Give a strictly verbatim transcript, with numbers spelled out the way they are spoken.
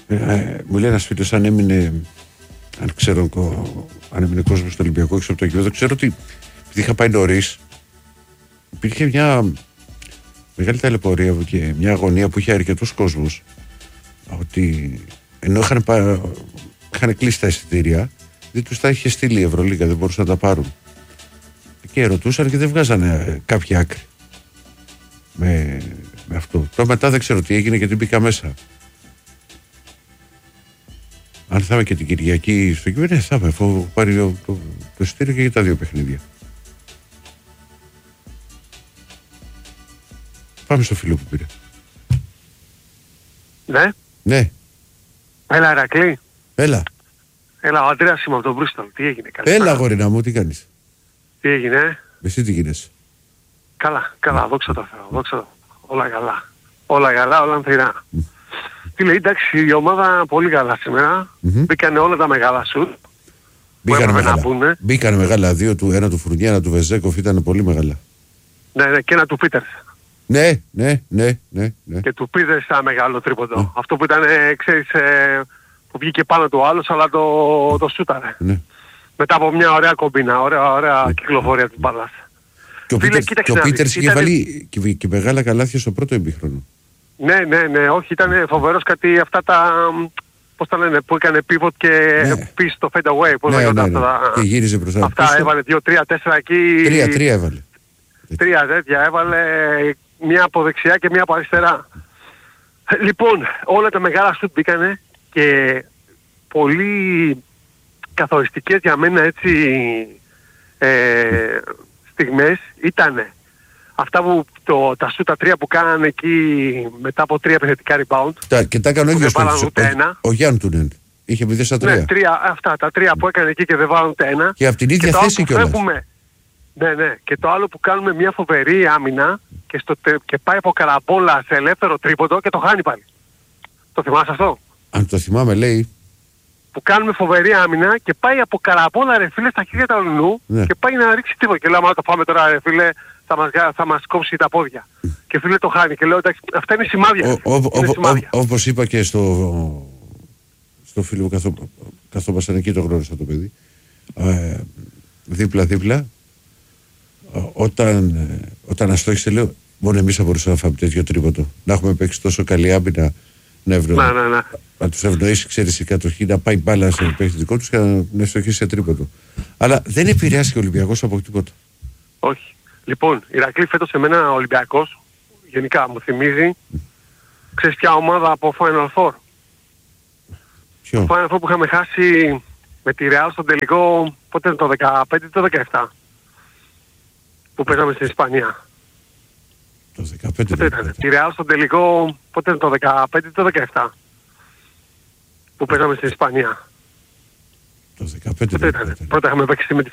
Ε, μου λέει ένας φίλος αν έμεινε, αν ξέρω, αν έμεινε κόσμος στο Ολυμπιακό έξω από το γήπεδο, ξέρω ότι επειδή είχα πάει νωρίς, υπήρχε μια μεγάλη ταλαιπωρία και μια αγωνία που είχε αρκετούς κόσμους, ότι ενώ είχαν, πα, είχαν κλείσει τα εισιτήρια, δεν τους τα είχε στείλει η Ευρωλίγα, δεν μπορούσαν να τα πάρουν. Και ρωτούσαν και δεν βγάζανε κάποια άκρη με, με αυτό. Τώρα μετά δεν ξέρω τι έγινε γιατί μπήκα μέσα. Αν θα είμαι και την Κυριακή στο κήπεδο, ναι, θα είμαι, αφού έχω πάρει το, το, το εισιτήριο και για τα δύο παιχνίδια. Πάμε στο φίλο που πήρε. Ναι. Ναι. Έλα, Ηρακλή. Έλα. Έλα, ο Αντρέας είμαι από τον Μπρίστολ. Τι έγινε, καλή. Έλα, γορίνα μου, τι κάνεις? Τι έγινε? Εσύ τι γίνεσαι? Καλά, καλά, δόξα τω Θεώ, δόξα τω. Όλα καλά. Όλα καλά, όλα ανθυρά. Mm. Τι λέει, εντάξει, η ομάδα πολύ καλά σήμερα. Mm-hmm. Μπήκανε όλα τα μεγάλα σουτ. Μπήκανε μεγάλα. Μπήκανε μεγάλα. Δύο του, ένα του Φουρνιά, ένα του Βεζέκοφ, ήταν πολύ μεγάλα. Ναι, ναι, και ένα του Πίτερς. Ναι, ναι, ναι, ναι, ναι. Και του Πίτερς ένα μεγάλο τρίποντο. Mm. Αυτό που ήταν, ξέρεις, ε, που βγήκε πάνω του άλλος, αλλά το, το σούταρε. Ναι. Μετά από μια ωραία κομπίνα, ωραία, ωραία ναι. κυκλοφορία της μπάλας. Και ο Φίλε, Πίτερς είχε ήταν... βάλει και, και μεγάλα καλάθια στο πρώτο ημίχρονο. Ναι, ναι, ναι, όχι, ήταν φοβερός κάτι αυτά τα... Πώς τα λένε, που έκανε pivot και ναι. πίσω στο fade away. Πώς ναι, ναι, ναι. Αυτά, τα... και γύριζε μπροστά. Αυτά πίσω. Έβαλε δύο, τρία, τέσσερα εκεί. Τρία, τρία έβαλε. Τρία τέτοια έβαλε, μία από δεξιά και μία από αριστερά. Λοιπόν, όλα τα μεγάλα σουτ μπήκανε και πολύ καθοριστικές για μένα έτσι ε, στιγμές ήτανε αυτά που το, τα σούτα τρία που κάνανε εκεί μετά από τρία επιθετικά rebound. Τα, και τα έκανε ο ίδιος παίκτης, ο, ο Γιάνν Τούνεν. Είχε μηδέν στα τρία. Ναι, τρία, αυτά τα τρία που έκανε εκεί και δεν βάλουν ούτε ένα. Και από την ίδια θέση κιόλας. Ναι, ναι. Και το άλλο που κάνουμε μια φοβερή άμυνα και, στο, και πάει από καραμπόλα σε ελεύθερο τρίποντο και το χάνει πάλι. Το θυμάσαι αυτό? Αν το θυμάμαι λέει. Που κάνουμε φοβερή άμυνα και πάει από καραμπόλα ρε φίλε στα χέρια του αλλού ναι. και πάει να ρίξει τίποτα. Και λέω, άμα το πάμε τώρα ρε φίλε θα μας, θα μας κόψει τα πόδια. Mm. Και φίλε το χάνει. Και λέω, εντάξει, αυτά είναι σημάδια. Όπως είπα και στο, στο φίλο μου καθό, καθόμασταν εκεί το γνώρισα το παιδί. Ε, δίπλα-δίπλα. Όταν, όταν αστόχισε λέω μόνο εμείς θα μπορούσαμε να φάμε τέτοιο τρίποντο. Να έχουμε παίξει τόσο καλή άμυνα να, ευνο... να, να, να. να τους ευνοήσει ξέρεις η κατοχή να πάει μπάλα σε παίχτη δικό τους και να, να αστοχίσει σε τρίποντο. Αλλά δεν επηρεάστηκε ο Ολυμπιακός από τίποτα. Όχι. Λοιπόν, Ηρακλή φέτος σε μένα ο Ολυμπιακός γενικά μου θυμίζει mm. ξέρεις ποια ομάδα από Final Four? Ποιο? Το Final Four που είχαμε χάσει με τη Real στο τελικό πότε ήταν το δεκαπέντε ή το δεκαεπτά που παίζαμε στην Ισπανία. Το δεκαπέντε πότε ήταν? Τη Real στο τελικό πότε ήταν το δεκαπέντε ή το δεκαεπτά που παίζαμε στην Ισπανία. Το δεκαπέντε πότε ήταν? Πρώτα είχαμε παίξει με τη